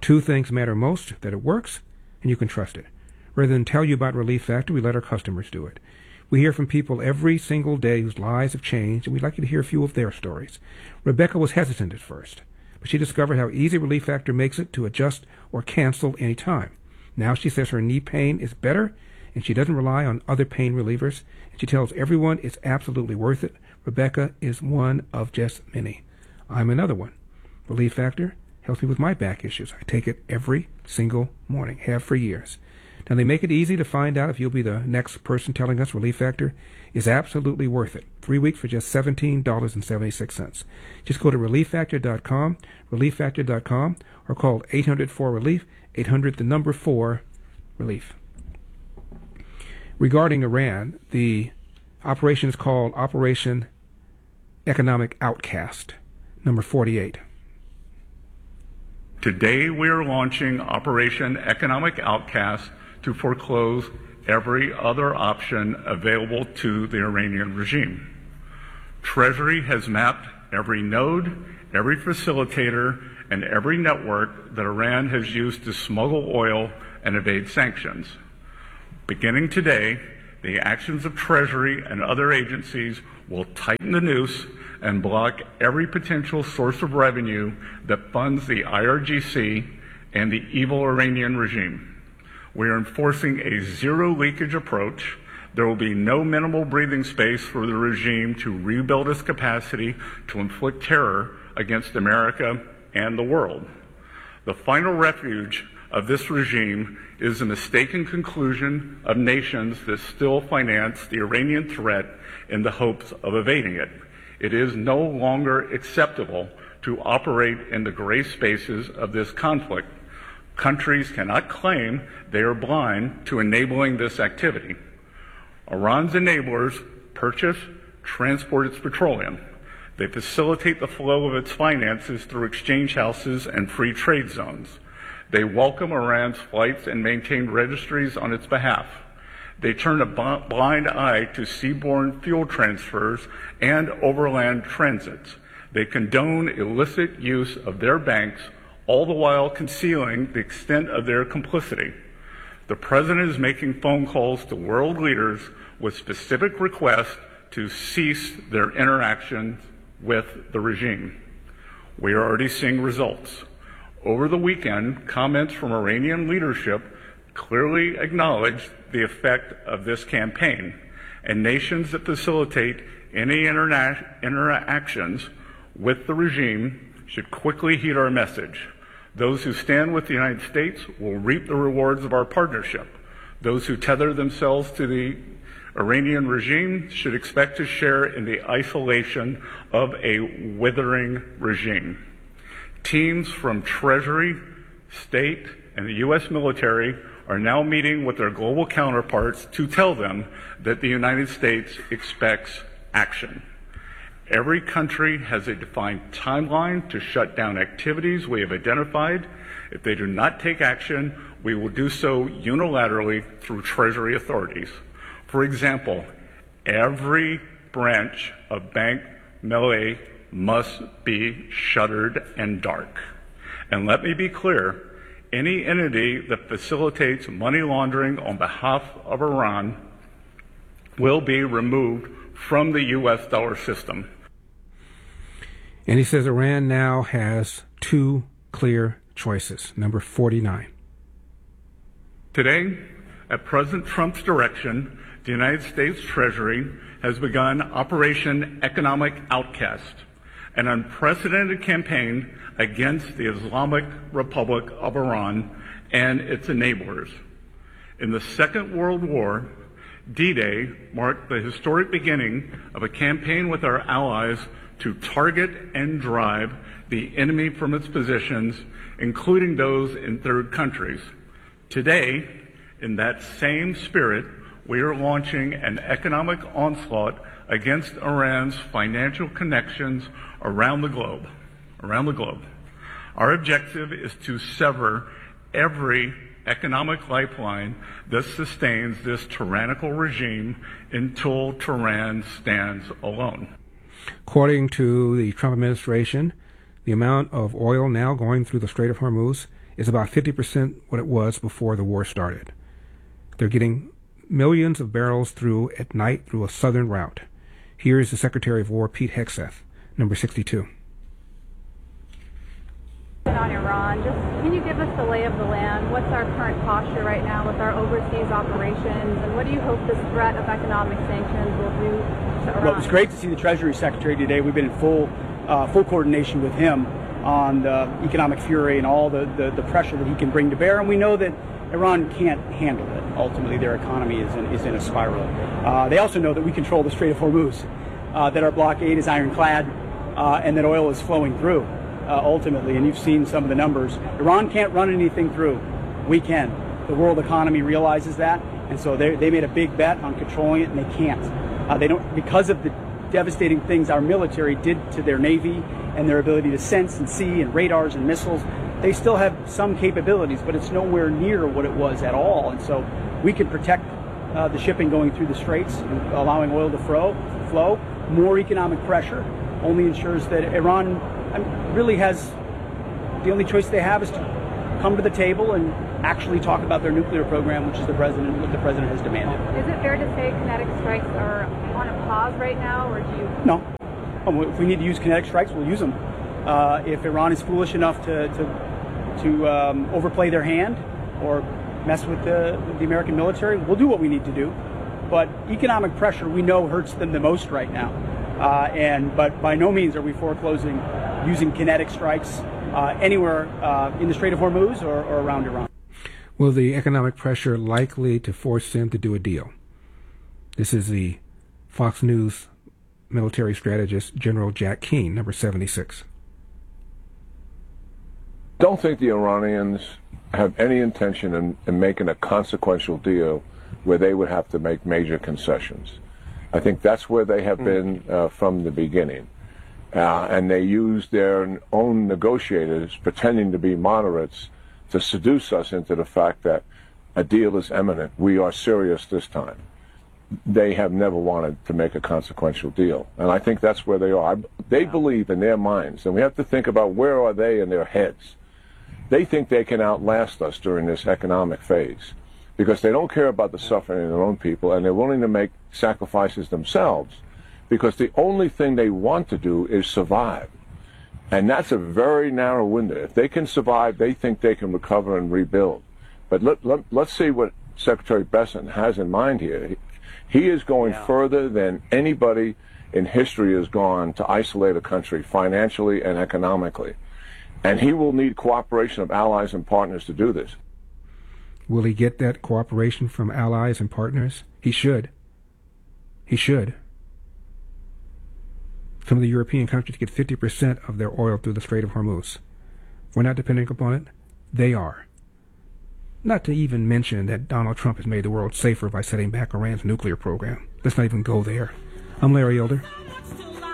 Two things matter most: that it works and you can trust it. Rather than tell you about Relief Factor, we let our customers do it. We hear from people every single day whose lives have changed, and we'd like you to hear a few of their stories. Rebecca was hesitant at first, but she discovered how easy Relief Factor makes it to adjust or cancel any time. Now she says her knee pain is better, and she doesn't rely on other pain relievers, and she tells everyone it's absolutely worth it. Rebecca is one of just many. I'm another one. Relief Factor helps me with my back issues. I take it every single morning, have for years. Now, they make it easy to find out if you'll be the next person telling us Relief Factor is absolutely worth it. 3 weeks for just $17.76. Just go to ReliefFactor.com, ReliefFactor.com, or call 800-4-RELIEF, 800-4-RELIEF. Regarding Iran, the operation is called Operation Economic Outcast, number 48. Today we are launching Operation Economic Outcast to foreclose every other option available to the Iranian regime. Treasury has mapped every node, every facilitator, and every network that Iran has used to smuggle oil and evade sanctions. Beginning today, the actions of Treasury and other agencies will tighten the noose and block every potential source of revenue that funds the IRGC and the evil Iranian regime. We are enforcing a zero leakage approach. There will be no minimal breathing space for the regime to rebuild its capacity to inflict terror against America and the world. The final refuge of this regime is the mistaken conclusion of nations that still finance the Iranian threat in the hopes of evading it. It is no longer acceptable to operate in the gray spaces of this conflict. Countries cannot claim they are blind to enabling this activity. Iran's enablers purchase, transport its petroleum. They facilitate the flow of its finances through exchange houses and free trade zones. They welcome Iran's flights and maintain registries on its behalf. They turn a blind eye to seaborne fuel transfers and overland transits. They condone illicit use of their banks, all the while concealing the extent of their complicity. The president is making phone calls to world leaders with specific requests to cease their interactions with the regime. We are already seeing results. Over the weekend, comments from Iranian leadership clearly acknowledged the effect of this campaign, and nations that facilitate any interactions with the regime should quickly heed our message. Those who stand with the United States will reap the rewards of our partnership. Those who tether themselves to the Iranian regime should expect to share in the isolation of a withering regime. Teams from Treasury, State, and the U.S. military are now meeting with their global counterparts to tell them that the United States expects action. Every country has a defined timeline to shut down activities we have identified. If they do not take action, we will do so unilaterally through Treasury authorities. For example, every branch of Bank Melay must be shuttered and dark. And let me be clear, any entity that facilitates money laundering on behalf of Iran will be removed from the U.S. dollar system. And he says Iran now has two clear choices. Number 49. Today, at President Trump's direction, the United States Treasury has begun Operation Economic Outcast, an unprecedented campaign against the Islamic Republic of Iran and its enablers. In the Second World War, D-Day marked the historic beginning of a campaign with our allies to target and drive the enemy from its positions, including those in third countries. Today, in that same spirit, we are launching an economic onslaught against Iran's financial connections around the globe. Our objective is to sever every economic lifeline that sustains this tyrannical regime until Tehran stands alone. According to the Trump administration, The amount of oil now going through the Strait of Hormuz is about 50% what it was before the war started. They're getting millions of barrels through at night through a southern route. Here is the Secretary of War, Pete Hegseth, number 62. On Iran, just can you give us the lay of the land? What's our current posture right now with our overseas operations, and what do you hope this threat of economic sanctions will do to Iran? Well, it was great to see the Treasury Secretary today. We've been in full coordination with him on the economic fury and all the pressure that he can bring to bear, and we know that Iran can't handle it. Ultimately, their economy is in a spiral. They also know that we control the Strait of Hormuz, that our blockade is ironclad, and that oil is flowing through. Ultimately, and you've seen some of the numbers. Iran can't run anything through. We can. The world economy realizes that, and so they made a big bet on controlling it, and they can't. They don't, because of the devastating things our military did to their navy and their ability to sense and see and radars and missiles. They still have some capabilities, but it's nowhere near what it was at all. And so we can protect the shipping going through the straits and allowing oil to flow. More economic pressure only ensures that Iran really has, the only choice they have is to come to the table and actually talk about their nuclear program, which is what the president has demanded. Is it fair to say kinetic strikes are on a pause right now, or do you? No. If we need to use kinetic strikes, we'll use them. If Iran is foolish enough to overplay their hand or mess with the American military, we'll do what we need to do. But economic pressure, we know, hurts them the most right now. But by no means are we foreclosing using kinetic strikes anywhere in the Strait of Hormuz or around Iran. Will the economic pressure likely to force them to do a deal? This is the Fox News military strategist, General Jack Keane, number 76. Don't think the Iranians have any intention in making a consequential deal where they would have to make major concessions. I think that's where they have been from the beginning. And they use their own negotiators, pretending to be moderates, to seduce us into the fact that a deal is imminent. We are serious this time. They have never wanted to make a consequential deal. And I think that's where they are. They believe in their minds, and we have to think about where are they in their heads. They think they can outlast us during this economic phase because they don't care about the suffering of their own people, and they're willing to make sacrifices themselves because the only thing they want to do is survive. And that's a very narrow window. If they can survive, they think they can recover and rebuild. But let's see what Secretary Bessent has in mind here. He is going further than anybody in history has gone to isolate a country financially and economically. And he will need cooperation of allies and partners to do this. Will he get that cooperation from allies and partners? He should. He should. Some of the European countries get 50% of their oil through the Strait of Hormuz. We're not depending upon it. They are. Not to even mention that Donald Trump has made the world safer by setting back Iran's nuclear program. Let's not even go there. I'm Larry Elder.